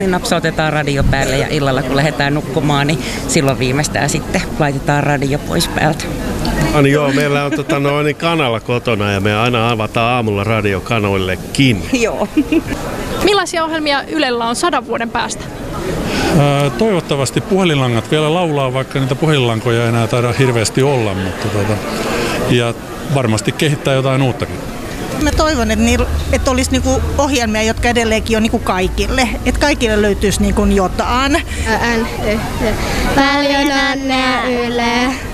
Napsautetaan radio päälle ja illalla kun lähdetään nukkumaan, niin silloin viimeistään sitten laitetaan radio pois päältä. Joo, meillä on kanava kotona ja me aina avataan aamulla radiokanoillekin. Joo. Millaisia ohjelmia Ylellä on 100 vuoden päästä? Toivottavasti puhelinlangat vielä laulaa, vaikka niitä puhelinlankoja ei enää taida hirveästi olla, mutta ja varmasti kehittää jotain uuttakin. Mä toivon, että olisi niinku ohjelmia, jotka edelleenkin on niinku kaikille. Että kaikille löytyisi niinku jotain. Paljon onnea Yle.